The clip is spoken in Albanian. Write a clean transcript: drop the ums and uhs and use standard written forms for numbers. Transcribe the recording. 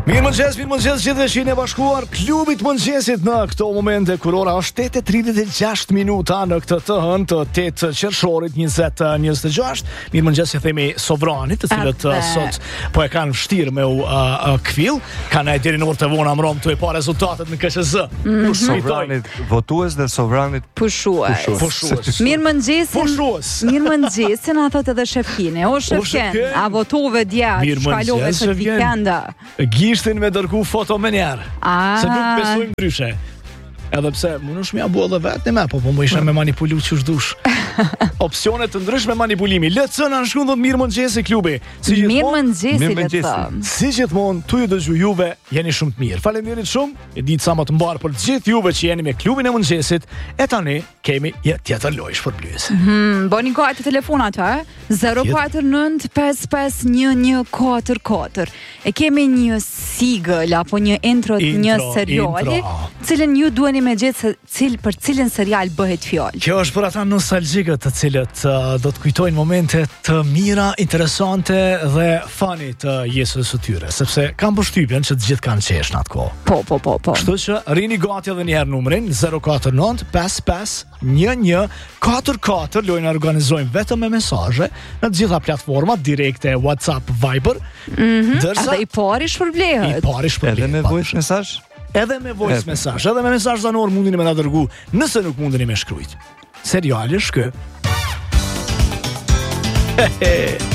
Mirëmëngjes gjithëve që jeni bashkuar klubit mëngjesit në këto momente kur ora është 8:36 minuta në këtë të hënë të 8 qershorit 2026. Mirëmëngjes i themi Sovranit, të cilët sot po e kanë vështirë me u kvill, kanë deri në orë të vona mrom të pa rezultatet në KSZ. Sovranit votues dhe Sovranit pushues. Mirëmëngjesin, a thotë edhe Shefkine. O Shefken, a votove djatë, shkalove së vikenda. Gishtin me dërgu foto me njerë. Se nuk besojmë ndryshe. Edhe pse, më nuk shmja bua dhe vetë në po më isha me manipulu që shdush. Opsionet të ndryshme manipulimi. Letë në shkun dhe mirëmëngjesi klubi. Si gjithmonë, tu ju dëgju juve, jeni shumë të mirë. Faleminderit shumë, e ditë sa më të mbarë për gjithë juve që jeni me klubin e mëngjesit, e tani kemi tjetër lojsh për blyes. Boni gati telefonat, 049 55 1144. E kemi një sigël apo një intro të një seriali, cilën ju duheni me gjithë për cilën serial bëhet fjalë. Kjo është për ata nostalgjikët të cilët do të kujtojnë momente të mira, interesante dhe funny të jetës së tyre, sepse kam përshtypjen që të gjithë kanë qesh në atë kohë. Po. Kështu që rini gati edhe një herë numrin 049 55 1144. Lojën organizojmë vetëm me mesazhe në të gjitha platformat direkte, WhatsApp, Viber. Edhe i pari shpërblehet. Edhe me voice mesazh. Edhe me voice mesazh, edhe me mesazh zanor mundini me na dërgu, nëse nuk mundeni me shkruajt. Seriali është ky.